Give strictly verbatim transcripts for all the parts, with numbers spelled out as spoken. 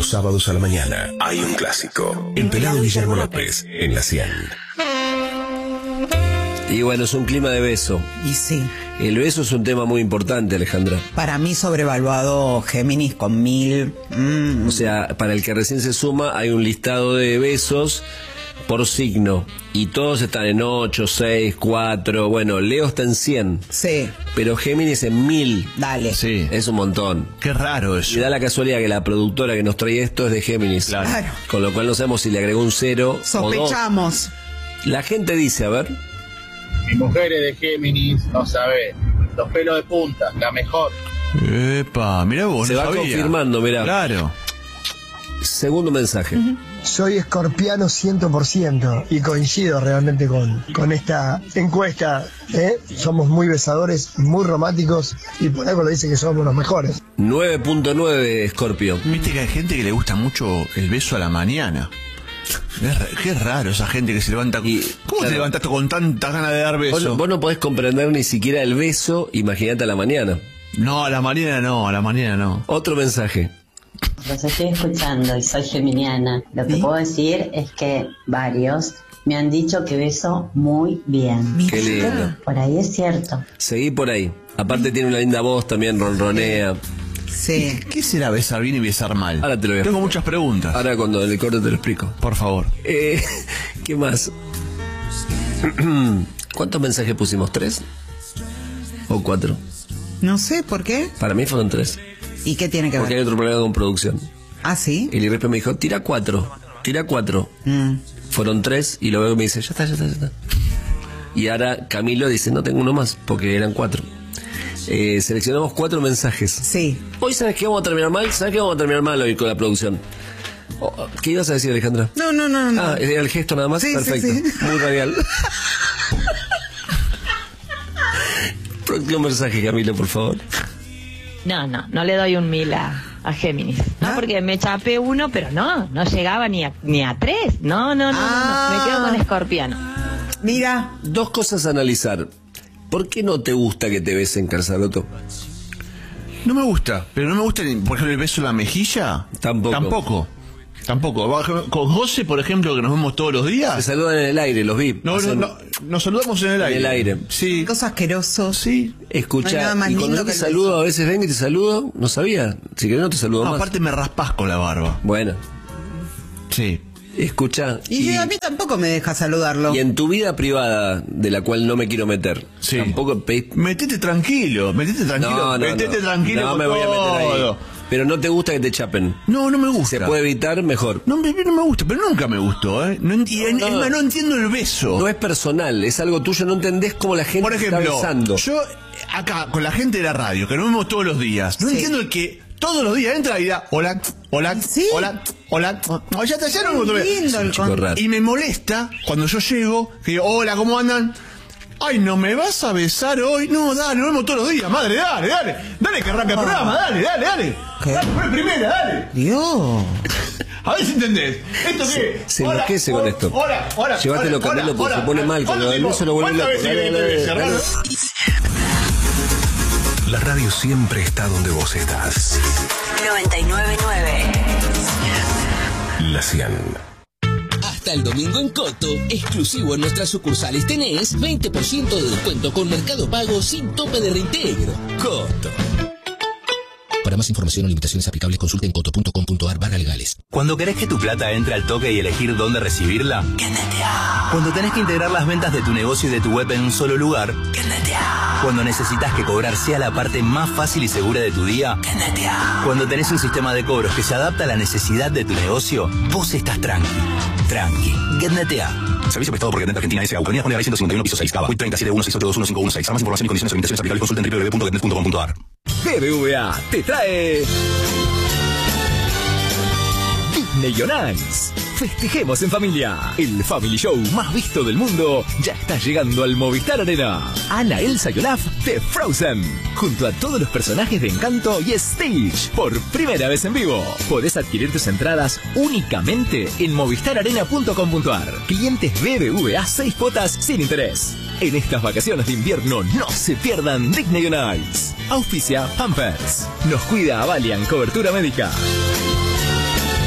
Los sábados a la mañana hay un clásico. El Pelado Guillermo López en la cien. Y bueno, es un clima de beso. Y sí. El beso es un tema muy importante, Alejandra. Para mí sobrevaluado Géminis con mil. Mm. O sea, para el que recién se suma, hay un listado de besos por signo. Y todos están en ocho, seis, cuatro. Bueno, Leo está en cien. Sí. Pero Géminis en mil. Dale. Sí. Es un montón. Qué raro eso. Y da la casualidad que la productora que nos trae esto es de Géminis. Claro. Claro. Con lo cual no sabemos si le agregó un cero Sospechamos. o dos. La gente dice, a ver. Mi mujer es de Géminis, no sabe. Los pelos de punta, la mejor. Epa, mirá vos, Se no va sabía. confirmando, mirá. Claro. Segundo mensaje. Uh-huh. Soy escorpiano cien por ciento y coincido realmente con, con esta encuesta. ¿eh? Somos muy besadores, muy románticos y por algo le dice que somos los mejores. nueve punto nueve Escorpio. Viste que hay gente que le gusta mucho el beso a la mañana. Es, qué raro esa gente que se levanta. Y, ¿Cómo claro, te levantaste con tanta ganas de dar beso? Vos, vos no podés comprender ni siquiera el beso, imagínate a la mañana. No, a la mañana no, a la mañana no. Otro mensaje. Los estoy escuchando y soy geminiana. Lo que ¿Sí? puedo decir es que varios me han dicho que beso muy bien. Qué lindo. Por ahí es cierto. Seguí por ahí. Aparte tiene una linda voz, también ronronea. Sí. ¿Qué será besar bien y besar mal? Ahora te lo voy a Tengo explicar. muchas preguntas. Ahora cuando en el corte te lo explico. Por favor. Eh, ¿Qué más? ¿Cuántos mensajes pusimos? ¿Tres? ¿O cuatro? No sé, ¿por qué? Para mí fueron tres. ¿Y qué tiene que Porque ver? hay otro problema con producción. ¿Ah, sí? Y el Irrepe me dijo, tira cuatro, tira cuatro. Mm. Fueron tres y luego me dice, ya está, ya está, ya está. Y ahora Camilo dice, no tengo uno más, porque eran cuatro. Eh, seleccionamos cuatro mensajes. Sí. Hoy, ¿sabes qué vamos a terminar mal? ¿Sabes qué vamos a terminar mal hoy con la producción? Oh, ¿qué ibas a decir, Alejandra? No, no, no, no. Ah, era el gesto nada más. Sí, perfecto. sí, sí. Muy radial. Próximo mensaje, Camilo, por favor. No, no, no le doy un mil a, a Géminis. No, ¿Ah? porque me chapé uno, pero no, no llegaba ni a, ni a tres. No, no, no, Ah. no, no, me quedo con Escorpiano. Mira. Dos cosas a analizar. ¿Por qué no te gusta que te besen, Carzaloto? No me gusta, pero no me gusta, por ejemplo, el beso en la mejilla. Tampoco. Tampoco. Tampoco. Con José, por ejemplo, que nos vemos todos los días. Se saludan en el aire, los vi. No, no, no, nos saludamos en el aire. En el aire. Sí. Cosa asquerosos. Sí. Escuchá, No hay nada más y cuando lindo yo te que el saludo, beso. a veces vengo y te saludo, no sabía. Si querés no te saludo No, más. aparte me raspas con la barba. Bueno, Sí. escuchá. Y, a mí tampoco me deja saludarlo. y en tu vida privada, de la cual no me quiero meter, Sí. tampoco pedís... Metete tranquilo, metete tranquilo. No, no, metete no. tranquilo. No con me voy a meter todo. ahí. Pero no te gusta que te chapen. No, no me gusta. Se puede evitar, mejor. No, me- no me gusta, pero nunca me gustó, ¿eh? No, enti- No, no. es más, no entiendo el beso. No es personal, es algo tuyo, no entendés cómo la gente Por te está ejemplo, besando. yo acá con la gente de la radio, que nos vemos todos los días, no Sí. entiendo el que todos los días entra y da hola, hola, Sí. hola, hola. No, ya está, ya no me Qué gustó. lindo el Chico con... raro. Y me molesta cuando yo llego, que digo, hola, ¿cómo andan? Ay, ¿no me vas a besar hoy? No, dale, nos vemos todos los días, madre, dale, dale. Dale que arranca el programa, dale, dale, dale. ¿Qué? Dale, fue primera, dale. Dios. A ver si entendés. ¿Esto qué? Se Hola, enloquece con hola, esto. Hola, hola. Llévatelo, hola, Camilo, porque hola, se pone hola. mal. Cuando ¿Cuánto el beso lo vuelve ¿Cuántas loco. veces Dale, viene que te dale, beses, dale. La radio siempre está donde vos estás. noventa y nueve punto nueve. La cien. Hasta el domingo en Coto, exclusivo en nuestras sucursales tenés veinte por ciento de descuento con Mercado Pago sin tope de reintegro. Coto. Para más información o limitaciones aplicables, consulta en coto punto com punto ar barra legales. Cuando querés que tu plata entre al toque y elegir dónde recibirla, cuando tenés que integrar las ventas de tu negocio y de tu web en un solo lugar, cuando necesitas que cobrar sea la parte más fácil y segura de tu día, cuando tenés un sistema de cobros que se adapta a la necesidad de tu negocio, vos estás tranqui. Tranqui. GetNetea. Servicio prestado por GetNet Argentina S A. Avenida Juan ciento cincuenta y uno, piso seis, Cava. Hoy treinta y siete uno seis ocho dos uno cinco uno seis. Para más información y condiciones o limitaciones aplicables, consulta en w w w punto getnet punto com punto ar. B B V A te trae Disney on Ice. Festejemos en familia. El Family Show más visto del mundo ya está llegando al Movistar Arena. Anna, Elsa y Olaf de Frozen, junto a todos los personajes de Encanto y Stitch, por primera vez en vivo. Podés adquirir tus entradas únicamente en movistar arena punto com punto ar. Clientes B B V A seis cuotas sin interés. En estas vacaciones de invierno no se pierdan Disney on Ice. Auspicia Pampers. Nos cuida Avalian Cobertura Médica.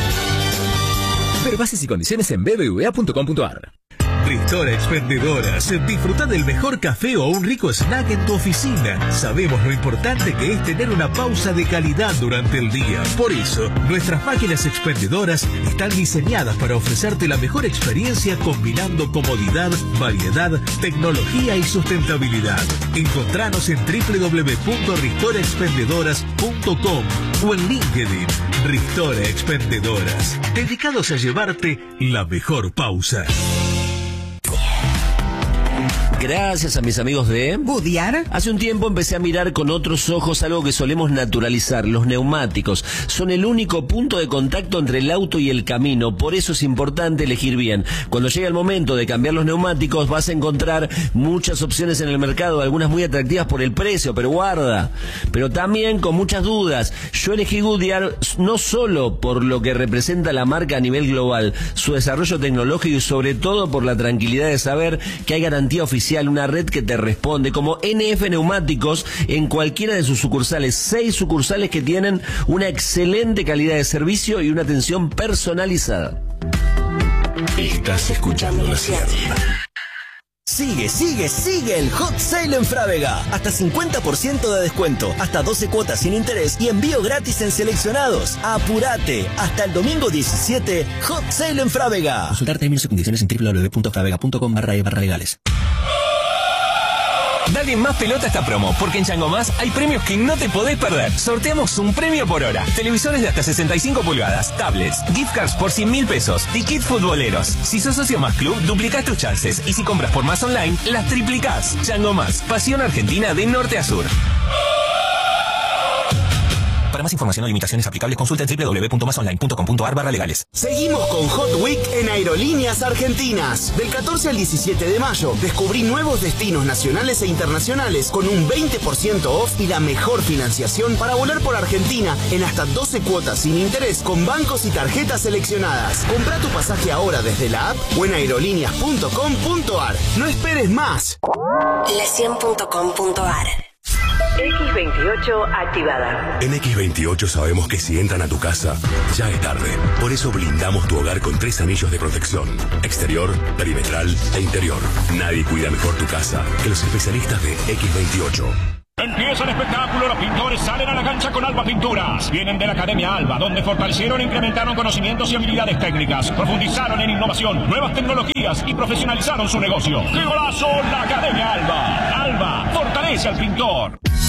Ver bases y condiciones en b b v a punto com punto a r. Ristora Expendedoras. Disfruta del mejor café o un rico snack en tu oficina. Sabemos lo importante que es tener una pausa de calidad durante el día. Por eso, nuestras máquinas expendedoras están diseñadas para ofrecerte la mejor experiencia combinando comodidad, variedad, tecnología y sustentabilidad. Encontranos en w w w punto ristora expendedoras punto com o en LinkedIn. Ristora Expendedoras. Dedicados a llevarte la mejor pausa. Gracias a mis amigos de Goodyear. Hace un tiempo empecé a mirar con otros ojos algo que solemos naturalizar. Los neumáticos son el único punto de contacto entre el auto y el camino. Por eso es importante elegir bien. Cuando llegue el momento de cambiar los neumáticos vas a encontrar muchas opciones en el mercado, algunas muy atractivas por el precio, pero guarda, pero también con muchas dudas. Yo elegí Goodyear no solo por lo que representa la marca a nivel global, su desarrollo tecnológico y sobre todo por la tranquilidad de saber que hay garantía oficial, una red que te responde, como N F Neumáticos en cualquiera de sus sucursales. Seis sucursales que tienen una excelente calidad de servicio y una atención personalizada. Estás escuchando la sierra. Sigue, sigue, sigue el Hot Sale en Frávega. Hasta cincuenta por ciento de descuento, hasta doce cuotas sin interés y envío gratis en seleccionados. ¡Apúrate! Hasta el domingo diecisiete, Hot Sale en Frávega. Consultar términos y condiciones en w w w punto fravega punto com barra e barra legales. Dale más pelota a esta promo, porque en Chango Más hay premios que no te podés perder. Sorteamos un premio por hora. Televisores de hasta sesenta y cinco pulgadas, tablets, gift cards por cien mil pesos y kits futboleros. Si sos socio Más Club, duplicás tus chances. Y si compras por Más Online, las triplicás. Chango Más, pasión argentina de norte a sur. Para más información o limitaciones aplicables, consulta en w w w punto más online punto com punto a r barra legales. Seguimos con Hot Week en Aerolíneas Argentinas. Del catorce al diecisiete de mayo, descubrí nuevos destinos nacionales e internacionales con un veinte por ciento off y la mejor financiación para volar por Argentina en hasta doce cuotas sin interés con bancos y tarjetas seleccionadas. Comprá tu pasaje ahora desde la app o en aerolíneas punto com punto a r. No esperes más. la cien punto com punto a r. X veintiocho activada. En X veintiocho sabemos que si entran a tu casa, ya es tarde. Por eso blindamos tu hogar con tres anillos de protección: exterior, perimetral e interior. Nadie cuida mejor tu casa que los especialistas de X veintiocho. Empieza el espectáculo, los pintores salen a la cancha con Alba Pinturas. Vienen de la Academia Alba, donde fortalecieron e incrementaron conocimientos y habilidades técnicas, profundizaron en innovación, nuevas tecnologías y profesionalizaron su negocio. ¡Qué golazo! La Academia Alba. Alba fortalece al pintor.